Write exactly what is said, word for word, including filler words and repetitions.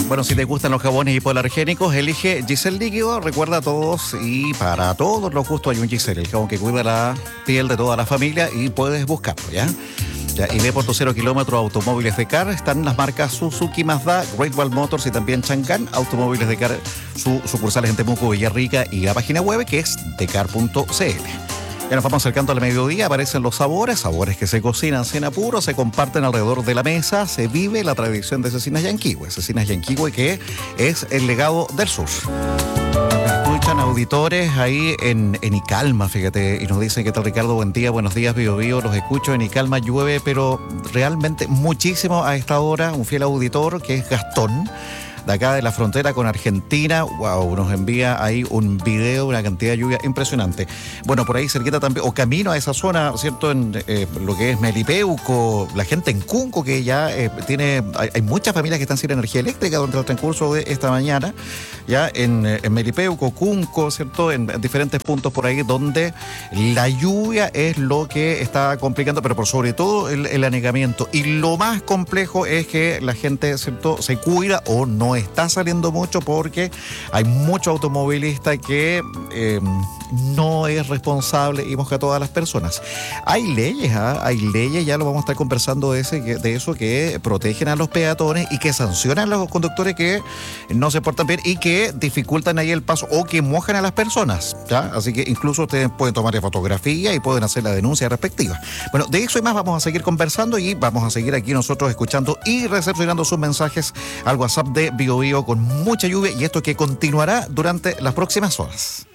Bueno, si te gustan los jabones hipoalergénicos, elige Giselle Líquido. Recuerda a todos y para todos los gustos hay un Giselle, el jabón que cuida la piel de toda la familia y puedes buscarlo, ¿ya? Ya, y ve por tu cero kilómetros Automóviles de Car. Están las marcas Suzuki, Mazda, Great Wall Motors y también Chang'an. Automóviles de Car, su sucursales en Temuco, Villarrica y la página web que es decar punto c l. Ya nos vamos acercando al mediodía, aparecen los sabores, sabores que se cocinan sin apuro, se comparten alrededor de la mesa, se vive la tradición de Cecinas Yanquihue. Cecinas Yanquihue, que es el legado del sur. Escuchan auditores ahí en, en Icalma, fíjate, y nos dicen: ¿qué tal, Ricardo? Buen día, buenos días, Bio Bio. Los escucho en Icalma, llueve, pero realmente muchísimo a esta hora. Un fiel auditor que es Gastón, de acá de la frontera con Argentina. Wow, nos envía ahí un video, una cantidad de lluvia impresionante. Bueno, por ahí cerquita también, o camino a esa zona, ¿cierto? En eh, lo que es Melipeuco, la gente en Cunco, que ya eh, tiene, hay, hay muchas familias que están sin energía eléctrica durante el transcurso de esta mañana, ya en, en Melipeuco, Cunco, ¿cierto? En, en diferentes puntos por ahí donde la lluvia es lo que está complicando, pero por sobre todo el, el anegamiento. Y lo más complejo es que la gente, ¿cierto?, se cuida o no está saliendo mucho porque hay mucho automovilista que eh, no es responsable y mosca a todas las personas. Hay leyes, ¿eh? hay leyes, ya lo vamos a estar conversando de, ese, de eso, que protegen a los peatones y que sancionan a los conductores que no se portan bien y que dificultan ahí el paso o que mojan a las personas, ¿ya? Así que incluso ustedes pueden tomar fotografía y pueden hacer la denuncia respectiva. Bueno, de eso y más vamos a seguir conversando y vamos a seguir aquí nosotros escuchando y recepcionando sus mensajes al WhatsApp de Bio Bio, con mucha lluvia y esto que continuará durante las próximas horas.